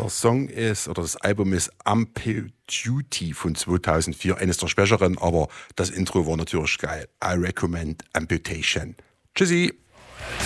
Der Song ist, oder das Album ist Amputee von 2004, eines der schwächeren, aber das Intro war natürlich geil. I recommend Amputation. Tschüssi!